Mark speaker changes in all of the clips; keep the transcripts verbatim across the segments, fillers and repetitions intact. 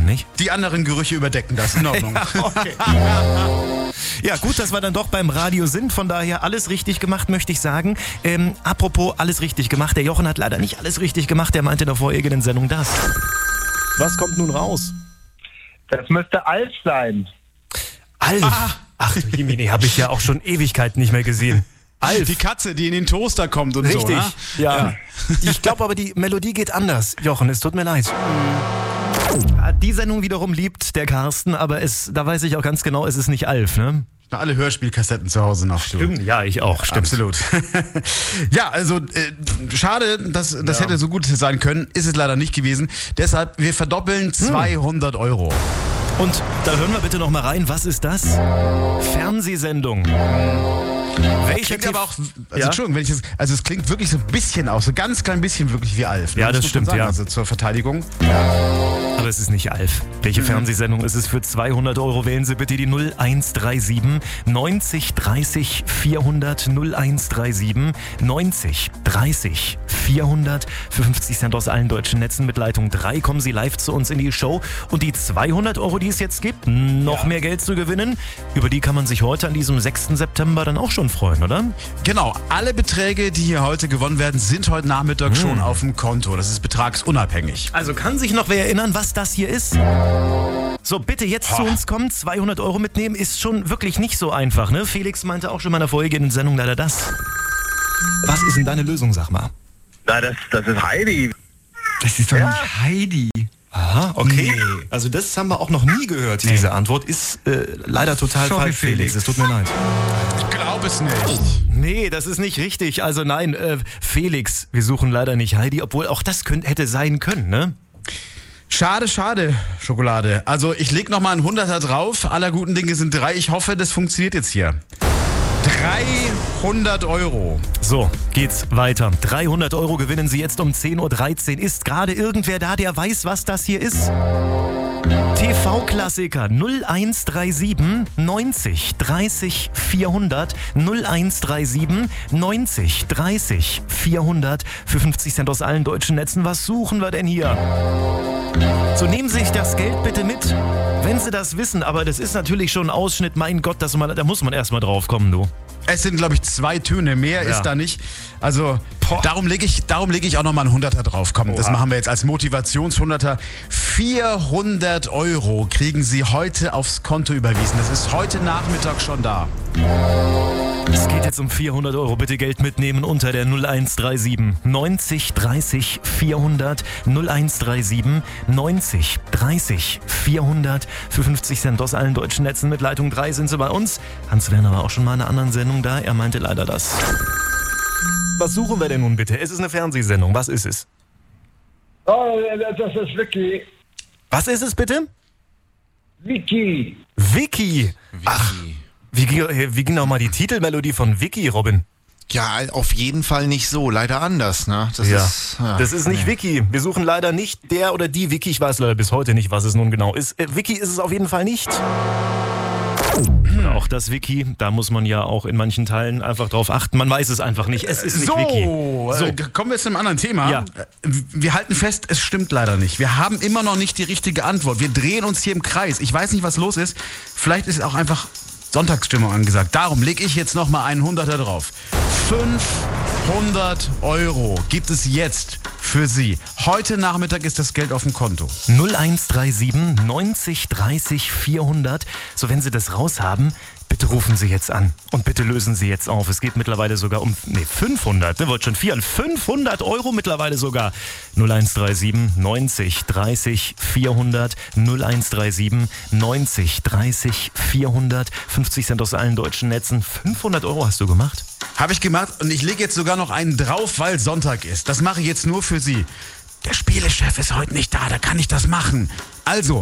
Speaker 1: nicht?
Speaker 2: Die anderen Gerüche überdecken das, in Ordnung.
Speaker 1: Ja, okay. Ja, gut, dass wir dann doch beim Radio sind. Von daher alles richtig gemacht, möchte ich sagen. Ähm, apropos alles richtig gemacht. Der Jochen hat leider nicht alles richtig gemacht. Der meinte in der vorherigen Sendung das. Was kommt nun raus?
Speaker 3: Das müsste Alf sein.
Speaker 1: Alf? Ah. Ach du Jiminy, habe ich ja auch schon Ewigkeiten nicht mehr gesehen. Alf.
Speaker 2: Die Katze, die in den Toaster kommt und
Speaker 1: richtig.
Speaker 2: so.
Speaker 1: Richtig, ja. ja. Ich glaube aber, die Melodie geht anders. Jochen, es tut mir leid. Die Sendung wiederum liebt der Carsten, aber es, da weiß ich auch ganz genau, es ist nicht Alf, ne?
Speaker 2: Alle Hörspielkassetten zu Hause noch.
Speaker 1: Stimmt, ja, ich auch, stimmt.
Speaker 2: Absolut. Ja, also äh, schade, dass das ja. hätte so gut sein können, ist es leider nicht gewesen. Deshalb, wir verdoppeln zweihundert hm. Euro.
Speaker 1: Und da hören wir bitte noch mal rein, was ist das? Fernsehsendung. Welcher
Speaker 2: klingt aber auch, also ja? Entschuldigung, wenn ich das, also es klingt wirklich so ein bisschen aus, so ganz klein bisschen wirklich wie Alf.
Speaker 1: Ja, das stimmt, sagen, ja.
Speaker 2: Also zur Verteidigung. Ja.
Speaker 1: Aber es ist nicht Alf. Welche mhm. Fernsehsendung ist es? Für zweihundert Euro wählen Sie bitte die null eins drei sieben neunzig dreißig vierhundert null eins drei sieben neunzig dreißig vierhundert für fünfzig Cent aus allen deutschen Netzen mit Leitung drei. Kommen Sie live zu uns in die Show und die zweihundert Euro, die es jetzt gibt, noch ja. mehr Geld zu gewinnen, über die kann man sich heute an diesem sechsten September dann auch schon freuen, oder?
Speaker 2: Genau, alle Beträge, die hier heute gewonnen werden, sind heute Nachmittag hm. schon auf dem Konto. Das ist betragsunabhängig.
Speaker 1: Also kann sich noch wer erinnern, was das hier ist? So, bitte jetzt Boah. zu uns kommen, zweihundert Euro mitnehmen, ist schon wirklich nicht so einfach, ne? Felix meinte auch schon mal in der vorherigen Sendung leider das. Was ist denn deine Lösung, sag mal?
Speaker 3: Na, das, das ist Heidi.
Speaker 4: Das ist doch ja. nicht Heidi.
Speaker 1: Aha, okay. Nee. Also das haben wir auch noch nie gehört, nee. diese Antwort. Ist äh, leider total
Speaker 4: Sorry,
Speaker 1: falsch, Felix. Es tut mir leid.
Speaker 2: Ich glaube es nicht.
Speaker 1: Nee, das ist nicht richtig. Also nein, äh, Felix, wir suchen leider nicht Heidi, obwohl auch das könnt, hätte sein können, ne?
Speaker 2: Schade, schade, Schokolade. Also ich leg noch mal einen Hunderter drauf. Aller guten Dinge sind drei. Ich hoffe, das funktioniert jetzt hier. dreihundert Euro.
Speaker 1: So, geht's weiter. dreihundert Euro gewinnen Sie jetzt um zehn Uhr dreizehn. Ist gerade irgendwer da, der weiß, was das hier ist? T V-Klassiker null eins drei sieben neunzig dreißig vierhundert null eins drei sieben neunzig dreißig vierhundert für fünfzig Cent aus allen deutschen Netzen. Was suchen wir denn hier? So, nehmen Sie sich das Geld bitte mit, wenn Sie das wissen. Aber das ist natürlich schon ein Ausschnitt. Mein Gott, das man, da muss man erstmal drauf kommen, du.
Speaker 2: Es sind, glaube ich, zwei Töne. Mehr ja. ist da nicht. Also, Boah. darum lege ich, darum leg ich auch nochmal einen Hunderter drauf. Komm, Boah. das machen wir jetzt als Motivationshunderter. vierhundert Euro kriegen Sie heute aufs Konto überwiesen. Das ist heute Nachmittag schon da.
Speaker 1: Es geht jetzt um vierhundert Euro. Bitte Geld mitnehmen unter der null eins drei sieben neunzig dreißig vierhundert null eins drei sieben neunzig dreißig vierhundert für fünfzig Cent aus allen deutschen Netzen mit Leitung drei sind Sie bei uns. Hans-Werner war auch schon mal in einer anderen Sendung da. Er meinte leider das. Was suchen wir denn nun bitte? Es ist eine Fernsehsendung. Was ist es?
Speaker 5: Oh, das ist Vicky.
Speaker 1: Was ist es bitte?
Speaker 5: Vicky.
Speaker 1: Vicky. Ach. Wie, wie ging nochmal die Titelmelodie von Vicky, Robin?
Speaker 4: Ja, auf jeden Fall nicht so. Leider anders, ne? Das
Speaker 1: ja.
Speaker 4: ist, ja.
Speaker 1: das ist nicht nee. Vicky. Wir suchen leider nicht der oder die Vicky. Ich weiß leider bis heute nicht, was es nun genau ist. Äh, Vicky ist es auf jeden Fall nicht. Oder auch das Wiki, da muss man ja auch in manchen Teilen einfach drauf achten. Man weiß es einfach nicht. Es ist nicht
Speaker 2: so,
Speaker 1: Wiki.
Speaker 2: So, äh, kommen wir jetzt zu einem anderen Thema.
Speaker 1: Ja.
Speaker 2: Wir halten fest, es stimmt leider nicht. Wir haben immer noch nicht die richtige Antwort. Wir drehen uns hier im Kreis. Ich weiß nicht, was los ist. Vielleicht ist auch einfach Sonntagsstimmung angesagt. Darum lege ich jetzt noch mal einen Hunderter drauf. fünfhundert Euro gibt es jetzt für Sie. Heute Nachmittag ist das Geld auf dem Konto.
Speaker 1: null eins drei sieben neunzig dreißig vierhundert. So, wenn Sie das raus haben, bitte rufen Sie jetzt an und bitte lösen Sie jetzt auf. Es geht mittlerweile sogar um nee, fünfhundert. Ne, wollte schon vier. fünfhundert Euro mittlerweile sogar. null eins drei sieben neunzig dreißig vierhundert. null eins drei sieben neunzig dreißig vierhundert. fünfzig Cent aus allen deutschen Netzen. fünfhundert Euro hast du gemacht?
Speaker 2: Habe ich gemacht und ich lege jetzt sogar noch einen drauf, weil Sonntag ist. Das mache ich jetzt nur für Sie. Der Spielechef ist heute nicht da, da kann ich das machen. Also,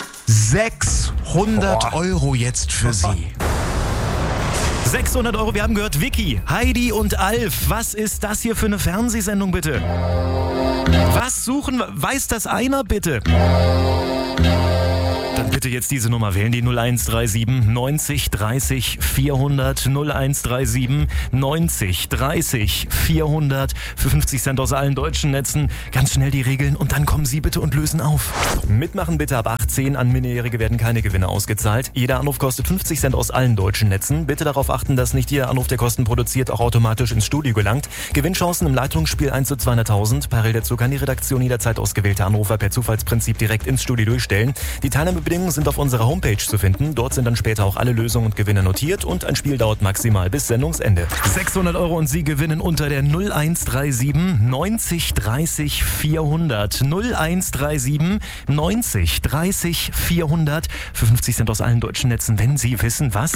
Speaker 2: sechshundert Boah. Euro jetzt für Sie.
Speaker 1: sechshundert Euro, wir haben gehört, Vicky, Heidi und Alf. Was ist das hier für eine Fernsehsendung, bitte? Was suchen wir? Weiß das einer, bitte? Dann bitte jetzt diese Nummer wählen, die null eins drei sieben neunzig dreißig vierhundert, null eins drei sieben neunzig dreißig vierhundert für fünfzig Cent aus allen deutschen Netzen. Ganz schnell die Regeln und dann kommen Sie bitte und lösen auf. Mitmachen bitte ab achtzehn, an Minderjährige werden keine Gewinne ausgezahlt. Jeder Anruf kostet fünfzig Cent aus allen deutschen Netzen. Bitte darauf achten, dass nicht jeder Anruf, der Kosten produziert, auch automatisch ins Studio gelangt. Gewinnchancen im Leitungsspiel eins zu zweihunderttausend. Parallel dazu kann die Redaktion jederzeit ausgewählte Anrufer per Zufallsprinzip direkt ins Studio durchstellen. Die Teilnahmebedingungen sind auf unserer Homepage zu finden. Dort sind dann später auch alle Lösungen und Gewinne notiert und ein Spiel dauert maximal bis Sendungsende. sechshundert Euro und Sie gewinnen unter der null eins drei sieben neunzig dreißig vierhundert. null eins drei sieben neunzig dreißig vierhundert für fünfzig Cent aus allen deutschen Netzen, wenn Sie wissen, was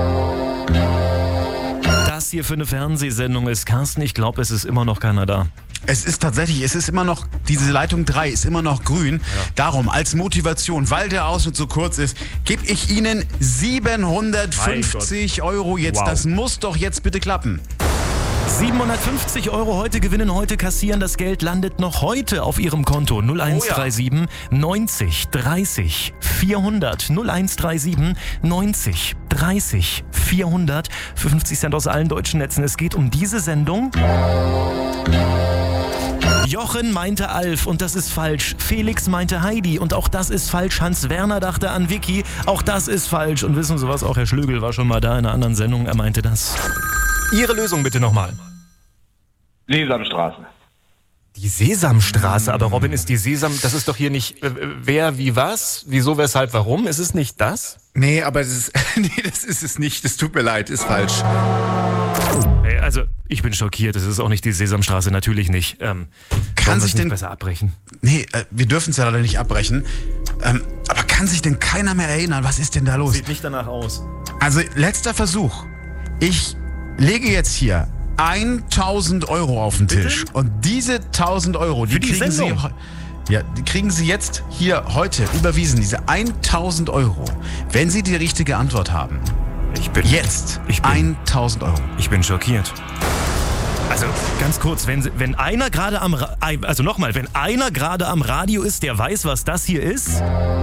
Speaker 1: das hier für eine Fernsehsendung ist. Carsten, ich glaube, es ist immer noch keiner da.
Speaker 2: Es ist tatsächlich, es ist immer noch, diese Leitung drei ist immer noch grün. Ja. Darum, als Motivation, weil der Ausschnitt so kurz ist, gebe ich Ihnen siebenhundertfünfzig Euro jetzt. Wow. Das muss doch jetzt bitte klappen.
Speaker 1: siebenhundertfünfzig Euro heute gewinnen, heute kassieren. Das Geld landet noch heute auf Ihrem Konto. null eins drei sieben neunzig dreißig vierhundert. null eins drei sieben neunzig dreißig vierhundert für fünfzig Cent aus allen deutschen Netzen. Es geht um diese Sendung. Jochen meinte Alf und das ist falsch. Felix meinte Heidi und auch das ist falsch. Hans Werner dachte an Vicky, auch das ist falsch. Und wissen Sie was, auch Herr Schlögel war schon mal da in einer anderen Sendung, er meinte das. Ihre Lösung bitte nochmal.
Speaker 3: Sesamstraße.
Speaker 1: Die Sesamstraße, aber Robin, ist die Sesam, das ist doch hier nicht äh, wer, wie, was, wieso, weshalb, warum? Ist es nicht das?
Speaker 4: Nee, aber das ist, nee, das ist es nicht. Das tut mir leid, ist falsch.
Speaker 1: Hey, also, ich bin schockiert. Es ist auch nicht die Sesamstraße, natürlich nicht. Ähm,
Speaker 2: kann sich denn
Speaker 1: besser abbrechen?
Speaker 2: Nee, äh, wir dürfen es ja leider nicht abbrechen. Ähm, aber kann sich denn keiner mehr erinnern? Was ist denn da los?
Speaker 1: Sieht nicht danach aus.
Speaker 2: Also, letzter Versuch. Ich lege jetzt hier tausend Euro auf den Tisch. Bitte? Und diese tausend Euro, die,
Speaker 1: Für die
Speaker 2: kriegen
Speaker 1: Sendung?
Speaker 2: Sie, ja, die kriegen Sie jetzt hier heute überwiesen. Diese tausend Euro. Wenn Sie die richtige Antwort haben.
Speaker 1: Ich bin
Speaker 2: jetzt
Speaker 1: ich bin,
Speaker 2: tausend Euro.
Speaker 1: Ich bin schockiert. Also ganz kurz, wenn, wenn einer gerade am Ra- also nochmal, wenn einer gerade am Radio ist, der weiß, was das hier ist,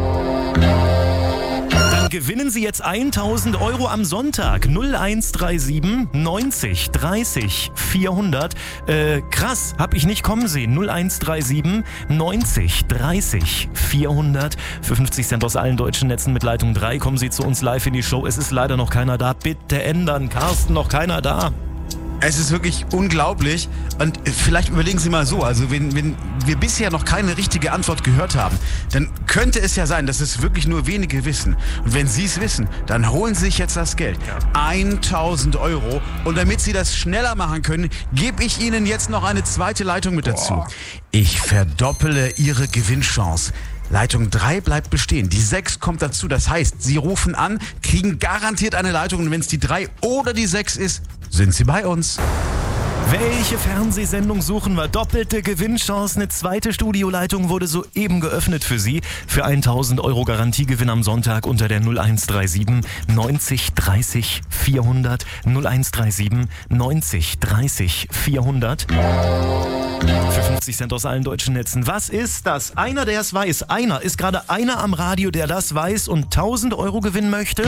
Speaker 1: dann gewinnen Sie jetzt tausend Euro am Sonntag. null eins drei sieben neunzig dreißig vierhundert. Äh, krass, hab ich nicht kommen sehen. null eins drei sieben neunzig dreißig vierhundert. Für fünfzig Cent aus allen deutschen Netzen mit Leitung drei kommen Sie zu uns live in die Show. Es ist leider noch keiner da. Bitte ändern. Carsten, noch keiner da.
Speaker 2: Es ist wirklich unglaublich und vielleicht überlegen Sie mal so, also wenn, wenn wir bisher noch keine richtige Antwort gehört haben, dann könnte es ja sein, dass es wirklich nur wenige wissen. Und wenn Sie es wissen, dann holen Sie sich jetzt das Geld. tausend Euro. Und damit Sie das schneller machen können, gebe ich Ihnen jetzt noch eine zweite Leitung mit dazu. Boah. Ich verdoppele Ihre Gewinnchance. Leitung drei bleibt bestehen. Die sechs kommt dazu. Das heißt, Sie rufen an, kriegen garantiert eine Leitung. Und wenn es die drei oder die sechs ist, sind Sie bei uns.
Speaker 1: Welche Fernsehsendung suchen wir? Doppelte Gewinnchance. Eine zweite Studioleitung wurde soeben geöffnet für Sie. Für tausend Euro Garantiegewinn am Sonntag unter der null eins drei sieben neunzig dreißig vierhundert. null eins drei sieben neunzig dreißig vierhundert. Für fünfzig Cent aus allen deutschen Netzen. Was ist das? Einer, der es weiß. Einer. Ist gerade einer am Radio, der das weiß und tausend Euro gewinnen möchte?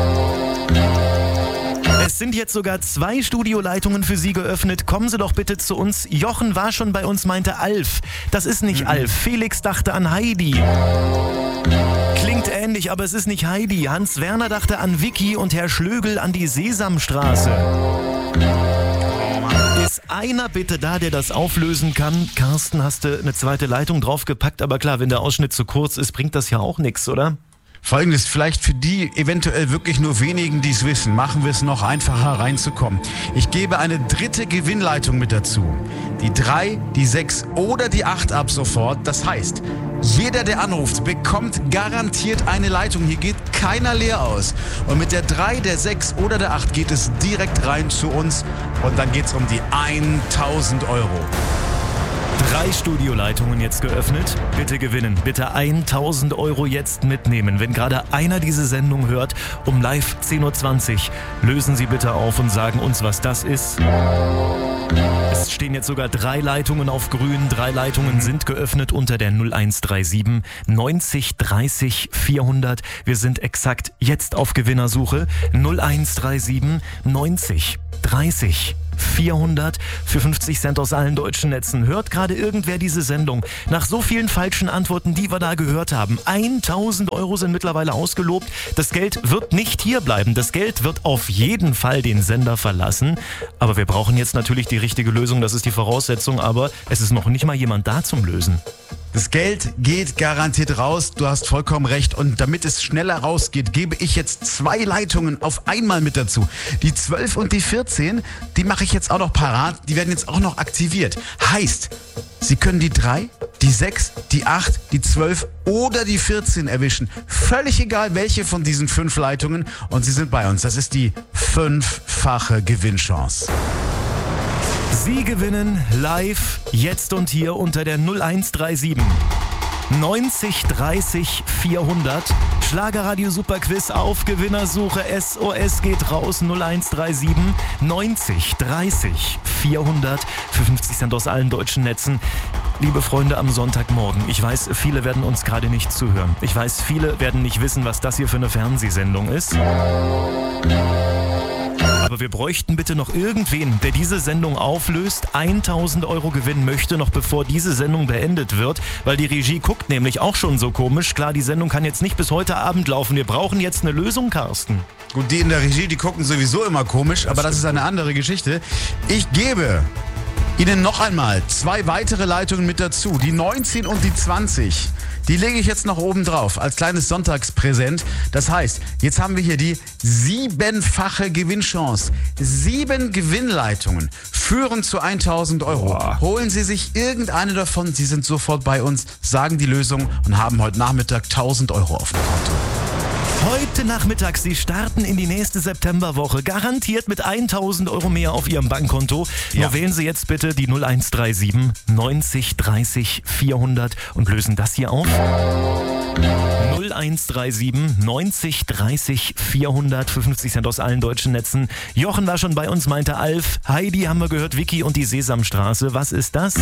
Speaker 1: Es sind jetzt sogar zwei Studioleitungen für Sie geöffnet. Kommen Sie doch bitte zu uns. Jochen war schon bei uns, meinte Alf. Das ist nicht mhm. Alf. Felix dachte an Heidi. Klingt ähnlich, aber es ist nicht Heidi. Hans Werner dachte an Vicky und Herr Schlögel an die Sesamstraße. Ist einer bitte da, der das auflösen kann? Carsten, hast du eine zweite Leitung draufgepackt, aber klar, wenn der Ausschnitt zu kurz ist, bringt das ja auch nichts, oder?
Speaker 2: Folgendes, vielleicht für die eventuell wirklich nur wenigen, die es wissen, machen wir es noch einfacher reinzukommen. Ich gebe eine dritte Gewinnleitung mit dazu. Die drei, die sechs oder die acht ab sofort. Das heißt, jeder, der anruft, bekommt garantiert eine Leitung. Hier geht keiner leer aus. Und mit der drei, der sechs oder der acht geht es direkt rein zu uns. Und dann geht es um die tausend Euro.
Speaker 1: Drei Studioleitungen jetzt geöffnet. Bitte gewinnen. Bitte tausend Euro jetzt mitnehmen. Wenn gerade einer diese Sendung hört, um live zehn Uhr zwanzig, lösen Sie bitte auf und sagen uns, was das ist. Es stehen jetzt sogar drei Leitungen auf grün. Drei Leitungen sind geöffnet unter der null eins drei sieben neunzig dreißig vierhundert. Wir sind exakt jetzt auf Gewinnersuche. null eins drei sieben neunzig dreißig vierhundert für fünfzig Cent aus allen deutschen Netzen. Hört gerade irgendwer diese Sendung? Nach so vielen falschen Antworten, die wir da gehört haben. tausend Euro sind mittlerweile ausgelobt. Das Geld wird nicht hier bleiben. Das Geld wird auf jeden Fall den Sender verlassen. Aber wir brauchen jetzt natürlich die richtige Lösung. Das ist die Voraussetzung. Aber es ist noch nicht mal jemand da zum Lösen.
Speaker 2: Das Geld geht garantiert raus, du hast vollkommen recht. Und damit es schneller rausgeht, gebe ich jetzt zwei Leitungen auf einmal mit dazu. Die zwölf und die vierzehn, die mache ich jetzt auch noch parat, die werden jetzt auch noch aktiviert. Heißt, Sie können die drei, die sechs, die acht, die zwölf oder die vierzehn erwischen. Völlig egal, welche von diesen fünf Leitungen. Und Sie sind bei uns. Das ist die fünffache Gewinnchance.
Speaker 1: Sie gewinnen live, jetzt und hier unter der null eins drei sieben neunzig dreißig vierhundert. Schlagerradio Superquiz auf Gewinnersuche. S O S geht raus. null eins drei sieben neunzig dreißig vierhundert für fünfzig Cent aus allen deutschen Netzen. Liebe Freunde, am Sonntagmorgen. Ich weiß, viele werden uns gerade nicht zuhören. Ich weiß, viele werden nicht wissen, was das hier für eine Fernsehsendung ist. Aber wir bräuchten bitte noch irgendwen, der diese Sendung auflöst, tausend Euro gewinnen möchte, noch bevor diese Sendung beendet wird, weil die Regie guckt nämlich auch schon so komisch. Klar, die Sendung kann jetzt nicht bis heute Abend laufen. Wir brauchen jetzt eine Lösung, Carsten.
Speaker 2: Gut, die in der Regie, die gucken sowieso immer komisch, aber das ist eine andere Geschichte. Ich gebe Ihnen noch einmal zwei weitere Leitungen mit dazu, die neunzehn und die zwanzig. Die lege ich jetzt noch oben drauf als kleines Sonntagspräsent. Das heißt, jetzt haben wir hier die siebenfache Gewinnchance. Sieben Gewinnleitungen führen zu tausend Euro.
Speaker 1: Boah.
Speaker 2: Holen Sie sich irgendeine davon, Sie sind sofort bei uns, sagen die Lösung und haben heute Nachmittag tausend Euro auf dem Konto.
Speaker 1: Heute Nachmittag, Sie starten in die nächste Septemberwoche, garantiert mit tausend Euro mehr auf Ihrem Bankkonto.
Speaker 2: Ja.
Speaker 1: Nur wählen Sie jetzt bitte die null eins drei sieben neunzig dreißig vierhundert und lösen das hier auf. null eins drei sieben neunzig dreißig vierhundert für fünfzig Cent aus allen deutschen Netzen. Jochen war schon bei uns, meinte Alf. Heidi haben wir gehört, Vicky und die Sesamstraße. Was ist das?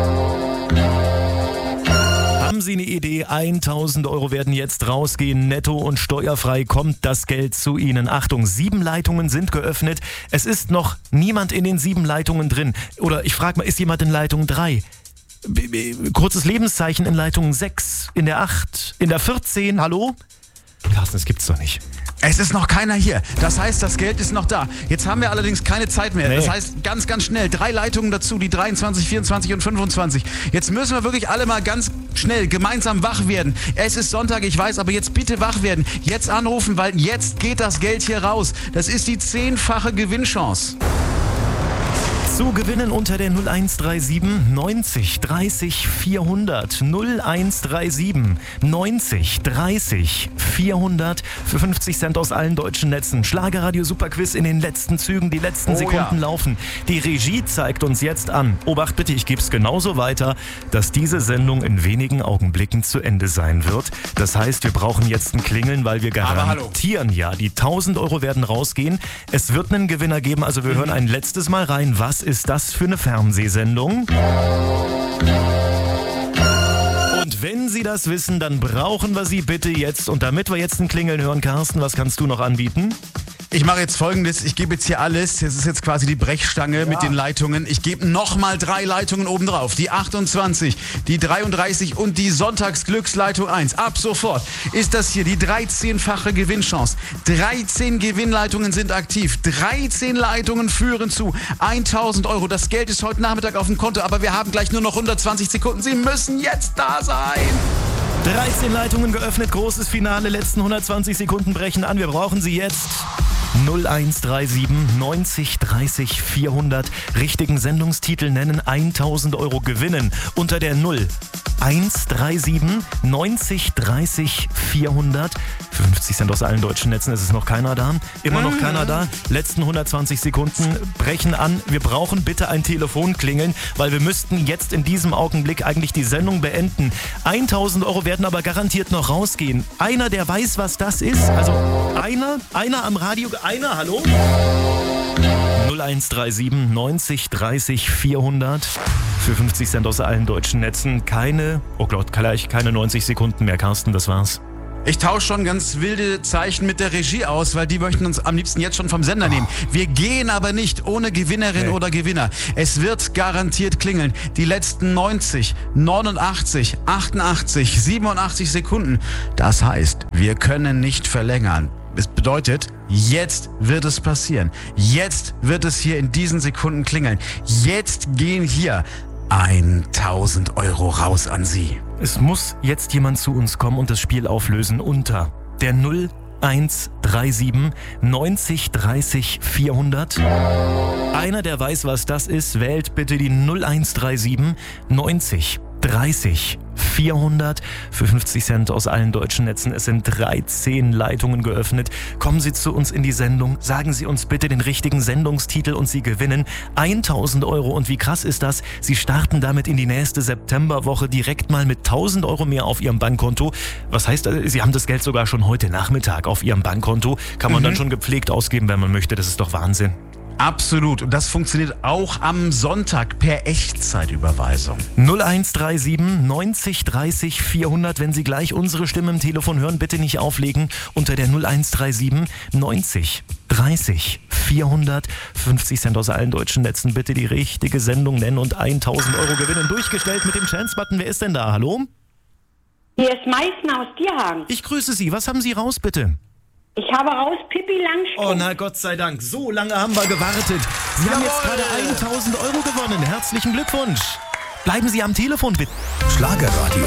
Speaker 1: Haben Sie eine Idee? tausend Euro werden jetzt rausgehen. Netto und steuerfrei kommt das Geld zu Ihnen. Achtung, sieben Leitungen sind geöffnet. Es ist noch niemand in den sieben Leitungen drin. Oder ich frage mal, ist jemand in Leitung drei? B- b- kurzes Lebenszeichen in Leitung sechs, in der acht, in der vierzehn. Hallo? Carsten, das gibt's doch nicht.
Speaker 2: Es ist noch keiner hier. Das heißt, das Geld ist noch da. Jetzt haben wir allerdings keine Zeit mehr.
Speaker 1: Nee.
Speaker 2: Das heißt, ganz, ganz schnell. Drei Leitungen dazu, die dreiundzwanzig, vierundzwanzig und fünfundzwanzig. Jetzt müssen wir wirklich alle mal ganz schnell gemeinsam wach werden. Es ist Sonntag, ich weiß, aber jetzt bitte wach werden. Jetzt anrufen, weil jetzt geht das Geld hier raus. Das ist die zehnfache Gewinnchance.
Speaker 1: Zu gewinnen unter der null eins drei sieben neunzig dreißig vierhundert. null eins drei sieben neunzig dreißig vierhundert für fünfzig Cent aus allen deutschen Netzen. Schlagerradio Superquiz in den letzten Zügen, die letzten
Speaker 2: Oh
Speaker 1: Sekunden
Speaker 2: ja.
Speaker 1: laufen. Die Regie zeigt uns jetzt an. Obacht bitte, ich gebe es genauso weiter, dass diese Sendung in wenigen Augenblicken zu Ende sein wird. Das heißt, wir brauchen jetzt ein Klingeln, weil wir
Speaker 2: Aber hallo.
Speaker 1: garantieren ja, die tausend Euro werden rausgehen. Es wird einen Gewinner geben, also wir hören ein letztes Mal rein. Was ist das für eine Fernsehsendung? Und wenn Sie das wissen, dann brauchen wir Sie bitte jetzt. Und damit wir jetzt ein Klingeln hören, Carsten, was kannst du noch anbieten?
Speaker 2: Ich mache jetzt Folgendes. Ich gebe jetzt hier alles. Das ist jetzt quasi die Brechstange mit den Leitungen. Ich gebe nochmal drei Leitungen oben drauf. Die achtundzwanzig, die dreiunddreißig und die Sonntagsglücksleitung eins. Ab sofort ist das hier die dreizehnfache Gewinnchance. dreizehn Gewinnleitungen sind aktiv. dreizehn Leitungen führen zu tausend Euro. Das Geld ist heute Nachmittag auf dem Konto, aber wir haben gleich nur noch hundertzwanzig Sekunden. Sie müssen jetzt da sein.
Speaker 1: dreizehn Leitungen geöffnet, großes Finale, letzten hundertzwanzig Sekunden brechen an. Wir brauchen Sie jetzt. null eins drei sieben neunzig dreißig vierhundert. Richtigen Sendungstitel nennen, tausend Euro gewinnen. Unter der null eins drei sieben neunzig dreißig vierhundert. fünfzig Cent aus allen deutschen Netzen, es ist noch keiner da. Immer noch keiner da. Letzten hundertzwanzig Sekunden brechen an. Wir brauchen bitte ein Telefonklingeln, weil wir müssten jetzt in diesem Augenblick eigentlich die Sendung beenden. tausend Euro werden aber garantiert noch rausgehen. Einer, der weiß, was das ist, also einer, einer am Radio, einer, hallo? null eins drei sieben neunzig dreißig vierhundert für fünfzig Cent aus allen deutschen Netzen. Keine, oh Gott, gleich keine neunzig Sekunden mehr, Carsten, das war's.
Speaker 2: Ich tausche schon ganz wilde Zeichen mit der Regie aus, weil die möchten uns am liebsten jetzt schon vom Sender nehmen. Wir gehen aber nicht ohne Gewinnerin
Speaker 1: Nee.
Speaker 2: oder Gewinner. Es wird garantiert klingeln. Die letzten neunzig, neunundachtzig, achtundachtzig, siebenundachtzig Sekunden. Das heißt, wir können nicht verlängern. Es bedeutet, jetzt wird es passieren. Jetzt wird es hier in diesen Sekunden klingeln. Jetzt gehen hier tausend Euro raus an Sie.
Speaker 1: Es muss jetzt jemand zu uns kommen und das Spiel auflösen unter der null eins drei sieben neunzig dreißig vierhundert. Einer, der weiß, was das ist, wählt bitte die null eins drei sieben neunzig dreißig vierhundert für fünfzig Cent aus allen deutschen Netzen. Es sind dreizehn Leitungen geöffnet. Kommen Sie zu uns in die Sendung, sagen Sie uns bitte den richtigen Sendungstitel und Sie gewinnen tausend Euro. Und wie krass ist das? Sie starten damit in die nächste Septemberwoche direkt mal mit tausend Euro mehr auf Ihrem Bankkonto. Was heißt, Sie haben das Geld sogar schon heute Nachmittag auf Ihrem Bankkonto. Kann man mhm. dann schon gepflegt ausgeben, wenn man möchte. Das ist doch Wahnsinn.
Speaker 2: Absolut. Und das funktioniert auch am Sonntag per Echtzeitüberweisung.
Speaker 1: null eins drei sieben neunzig dreißig vierhundert. Wenn Sie gleich unsere Stimme im Telefon hören, bitte nicht auflegen. Unter der null eins drei sieben neunzig dreißig vierhundert. fünfzig Cent aus allen deutschen Netzen. Bitte die richtige Sendung nennen und tausend Euro gewinnen. Durchgestellt mit dem Chance-Button. Wer ist denn da? Hallo?
Speaker 6: Hier ist Meißner aus Dierhagen.
Speaker 1: Ich grüße Sie. Was haben Sie raus, bitte?
Speaker 6: Ich habe raus Pippi Langstrumpf.
Speaker 1: Oh na Gott sei Dank, so lange haben wir gewartet. Sie haben jetzt gerade tausend Euro gewonnen. Herzlichen Glückwunsch. Bleiben Sie am Telefon bitte.
Speaker 7: Schlagerradio.